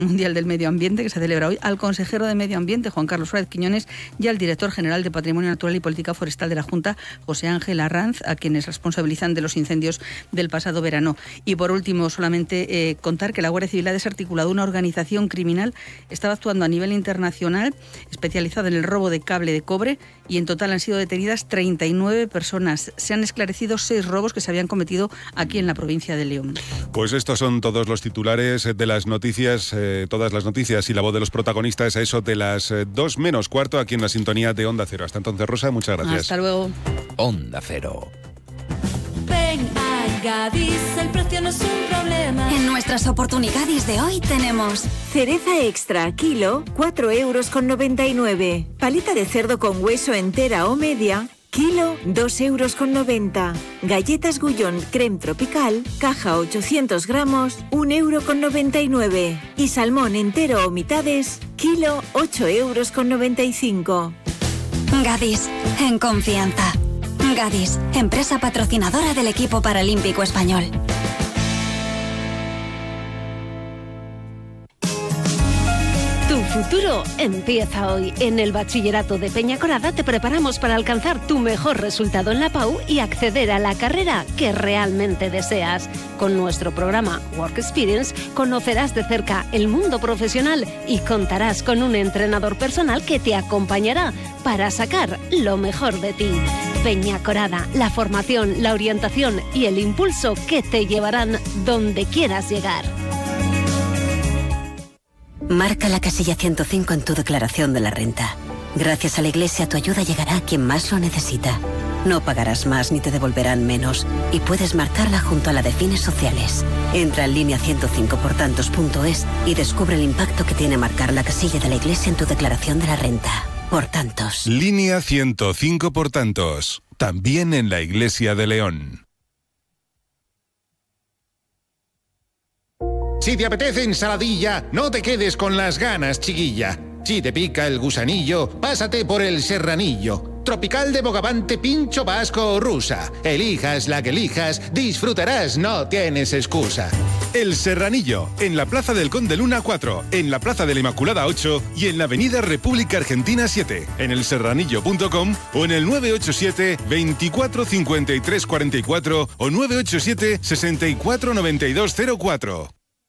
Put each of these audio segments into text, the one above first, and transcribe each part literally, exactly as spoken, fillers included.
Mundial del Medio Ambiente, que se celebra hoy, al consejero de Medio Ambiente, Juan Carlos Suárez Quiñones, y al director general de Patrimonio Natural y Política Forestal de la Junta, José Ángel Arranz, a quienes responsabilizan de los incendios del pasado verano. Y por último, solamente eh, contar que la Guardia Civil ha desarticulado una organización criminal, estaba actuando a nivel internacional, especializada en el robo de cable de cobre, y en total han sido detenidas treinta y nueve personas. Se han esclarecido seis robos que se habían cometido aquí en la provincia de León. Pues estos son todos los titulares de las noticias, eh, todas las noticias y la voz de los protagonistas a eso de las eh, dos menos cuarto aquí en la sintonía de Onda Cero. Hasta entonces, Rosa, muchas gracias. Hasta luego. Onda Cero. Ven a Gadis, el precio no es un problema. En nuestras oportunidades de hoy tenemos cereza extra, kilo, cuatro euros con noventa y nueve. Paleta de cerdo con hueso entera o media, kilo, dos euros con noventa. Galletas Gullón creme tropical, caja ochocientos gramos, un euro con noventa y nueve. Y salmón entero o mitades, kilo, ocho euros con noventa y cinco. Gadis, en confianza. Gadis, empresa patrocinadora del equipo paralímpico español. Tu futuro empieza hoy. En el Bachillerato de Peñacorada te preparamos para alcanzar tu mejor resultado en la P A U y acceder a la carrera que realmente deseas. Con nuestro programa Work Experience conocerás de cerca el mundo profesional y contarás con un entrenador personal que te acompañará para sacar lo mejor de ti. Peñacorada, la formación, la orientación y el impulso que te llevarán donde quieras llegar. Marca la casilla ciento cinco en tu declaración de la renta. Gracias a la Iglesia tu ayuda llegará a quien más lo necesita. No pagarás más ni te devolverán menos y puedes marcarla junto a la de fines sociales. Entra en línea ciento cinco por tantos punto es y descubre el impacto que tiene marcar la casilla de la Iglesia en tu declaración de la renta. Por tantos. Línea ciento cinco por tantos. También en la Iglesia de León. Si te apetece ensaladilla, no te quedes con las ganas, chiquilla. Si te pica el gusanillo, pásate por el serranillo. Tropical de Bogavante, pincho vasco o rusa. Elijas la que elijas, disfrutarás, no tienes excusa. El Serranillo, en la Plaza del Conde Luna cuatro, en la Plaza de la Inmaculada ocho y en la Avenida República Argentina siete, en el serranillo punto com o en el nueve ocho siete, veinticuatro cincuenta y tres cuarenta y cuatro o nueve ocho siete, sesenta y cuatro noventa y dos cero cuatro.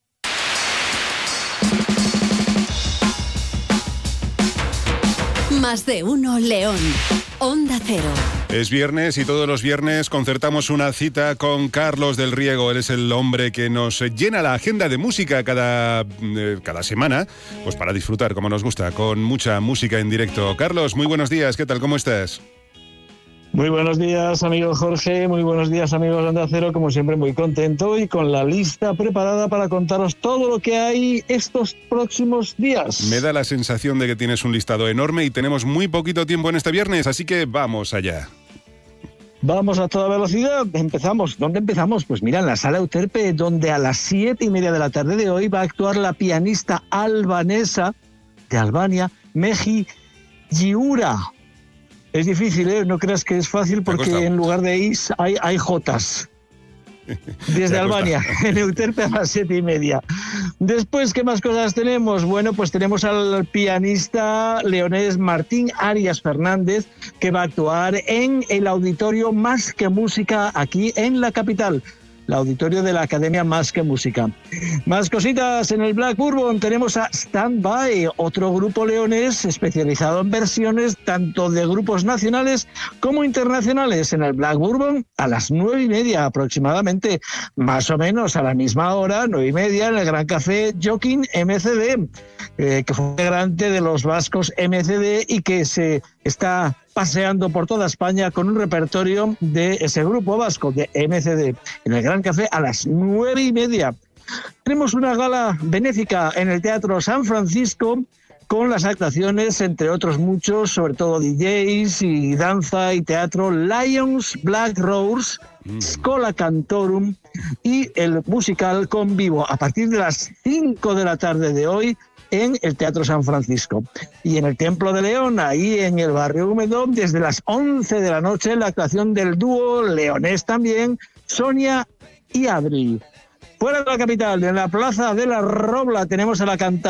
Más de uno León. Onda Cero. Es viernes y todos los viernes concertamos una cita con Carlos del Riego. Él es el hombre que nos llena la agenda de música cada, eh, cada semana, pues para disfrutar, como nos gusta, con mucha música en directo. Carlos, muy buenos días, ¿qué tal? ¿Cómo estás? Muy buenos días, amigo Jorge, muy buenos días, amigos de Onda Cero, como siempre muy contento y con la lista preparada para contaros todo lo que hay estos próximos días. Me da la sensación de que tienes un listado enorme y tenemos muy poquito tiempo en este viernes, así que vamos allá. Vamos a toda velocidad, empezamos. ¿Dónde empezamos? Pues mira, en la Sala Euterpe, donde a las siete y media de la tarde de hoy va a actuar la pianista albanesa de Albania, Mehi Giura. Es difícil, ¿eh? No creas que es fácil porque en lugar de is hay, hay jotas. Desde Albania, en Euterpe a las siete y media. Después, ¿qué más cosas tenemos? Bueno, pues tenemos al pianista leonés Martín Arias Fernández, que va a actuar en el auditorio Más que Música aquí en la capital. El auditorio de la Academia Más que Música. Más cositas en el Black Bourbon. Tenemos a Stand By, otro grupo leonés especializado en versiones tanto de grupos nacionales como internacionales. En el Black Bourbon a las nueve y media aproximadamente, más o menos a la misma hora, nueve y media, en el Gran Café Joaquín M C D, eh, que fue integrante de los vascos M C D y que se está paseando por toda España con un repertorio de ese grupo vasco de M C D en el Gran Café a las nueve y media. Tenemos una gala benéfica en el Teatro San Francisco con las actuaciones, entre otros muchos, sobre todo D Js y danza y teatro, Lions Black Rose, Schola Cantorum y el musical Con Vivo a partir de las cinco de la tarde de hoy en el Teatro San Francisco. Y en el Templo de León, ahí en el Barrio Húmedo, desde las once de la noche, la actuación del dúo leonés también, Sonia y Adri. Fuera de la capital, en la Plaza de la Robla, tenemos a la cantante